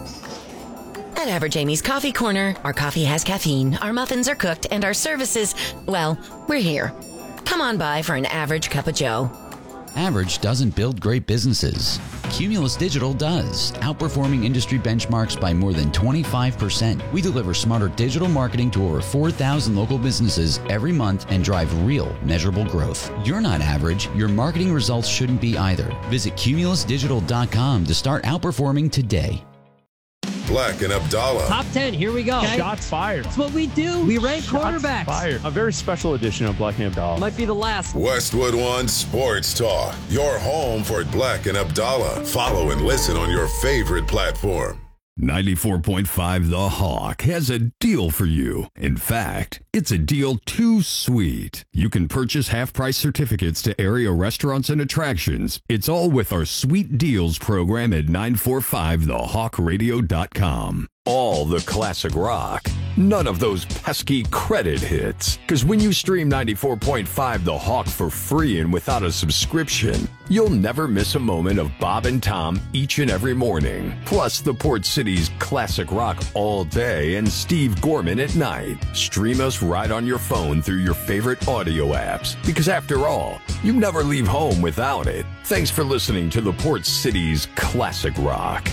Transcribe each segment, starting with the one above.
At Average Amy's Coffee Corner, our coffee has caffeine, our muffins are cooked, and our services, well, we're here. Come on by for an average cup of joe. Average doesn't build great businesses. Cumulus Digital does, outperforming industry benchmarks by more than 25%. We deliver smarter digital marketing to over 4,000 local businesses every month and drive real, measurable growth. You're not average. Your marketing results shouldn't be either. Visit cumulusdigital.com to start outperforming today. Black and Abdallah. Top 10, here we go. Okay. Shots fired. That's what we do. We rank quarterbacks. Fired. A very special edition of Black and Abdallah. Might be the last. Westwood One Sports Talk. Your home for Black and Abdallah. Follow and listen on your favorite platform. 94.5 The Hawk has a deal for you. In fact, it's a deal too sweet. You can purchase half-price certificates to area restaurants and attractions. It's all with our Sweet Deals program at 945thehawkradio.com. All the classic rock. None of those pesky credit hits. Because when you stream 94.5 The Hawk for free and without a subscription, you'll never miss a moment of Bob and Tom each and every morning. Plus the Port City's classic rock all day and Steve Gorman at night. Stream us right on your phone through your favorite audio apps. Because after all, you never leave home without it. Thanks for listening to the Port City's classic rock.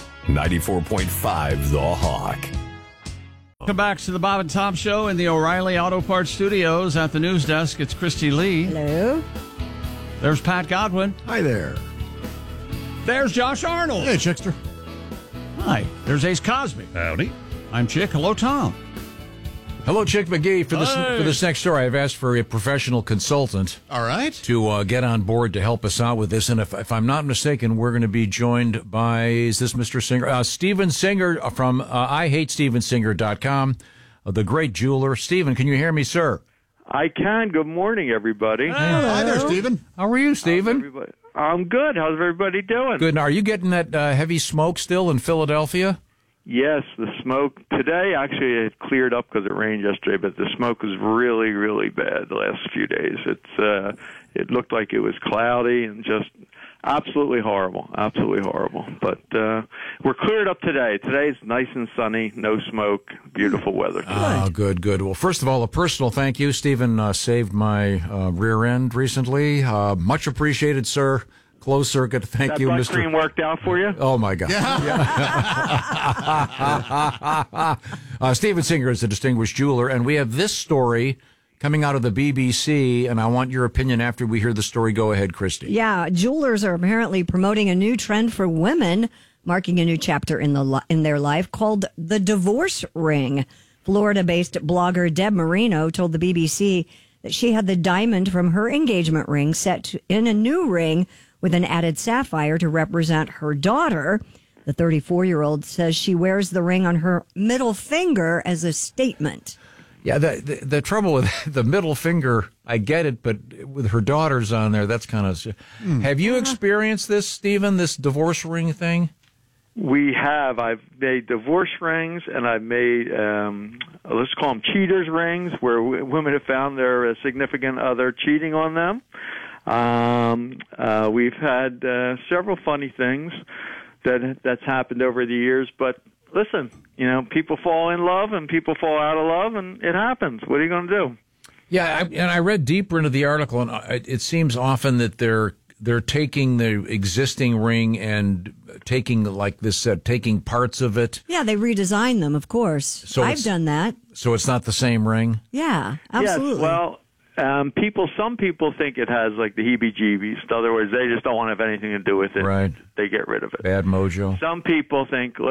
94.5 The Hawk. Welcome back to the Bob and Tom Show in the O'Reilly Auto Parts Studios. At the news desk, it's Christy Lee. Hello. There's Pat Godwin. Hi there. There's Josh Arnold. Hey, Chickster. Hi. There's Ace Cosby. Howdy. I'm Chick. Hello, Tom. Hello, Chick McGee. For this next story, I've asked for a professional consultant. All right. To get on board to help us out with this. And if I'm not mistaken, we're going to be joined by, is this Mr. Singer? Steven Singer from IHateStevenSinger.com, the great jeweler. Steven, can you hear me, sir? I can. Good morning, everybody. Hi there, Steven. How are you, Steven? I'm good. How's everybody doing? Good. Now, are you getting that heavy smoke still in Philadelphia? Yes, the smoke today actually it cleared up because it rained yesterday, but the smoke was really, really bad the last few days. It looked like it was cloudy and just absolutely horrible, But we're cleared up today. Today's nice and sunny, no smoke, beautiful weather. Oh, good. Well, first of all, a personal thank you. Stephen saved my rear end recently. Much appreciated, sir. Closed circuit. Thank you, Mr. Cream worked out for you? Oh, my God. Yeah. Steven Singer is a distinguished jeweler, and we have this story coming out of the BBC, and I want your opinion after we hear the story. Go ahead, Christy. Yeah, jewelers are apparently promoting a new trend for women, marking a new chapter in their life called the divorce ring. Florida-based blogger Deb Marino told the BBC that she had the diamond from her engagement ring set in a new ring with an added sapphire to represent her daughter. The 34-year-old says she wears the ring on her middle finger as a statement. Yeah, the trouble with the middle finger, I get it, but with her daughters on there, that's kind of... Have you experienced this, Stephen, this divorce ring thing? We have. I've made divorce rings, and I've made, let's call them cheaters rings, where women have found their significant other cheating on them. We've had several funny things that's happened over the years, but listen, people fall in love and people fall out of love, and it happens. What are you going to do? Yeah, I read deeper into the article, and it seems often that they're taking the existing ring and taking taking parts of it. Yeah, they redesign them, of course. So I've done that. So it's not the same ring? Yeah, absolutely. Yes, well, some people think it has like the heebie-jeebies. In other words, they just don't want to have anything to do with it. Right. They get rid of it. Bad mojo. Some people think,